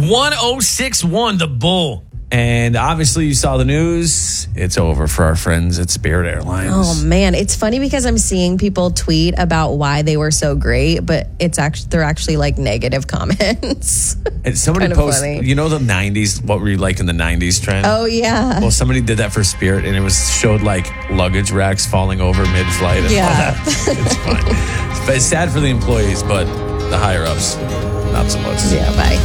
1061, the Bull. And obviously, you saw the news. It's over for our friends at Spirit Airlines. Oh man, it's funny because I'm seeing people tweet about why they were so great, but they're actually like negative comments. And somebody posted, funny. you know, the 90s, what were you like in the 90s trend? Oh yeah. Well, somebody did that for Spirit, and it showed like luggage racks falling over mid-flight. And all that. It's fun. But it's sad for the employees, but the higher ups, not so much. Yeah, bye.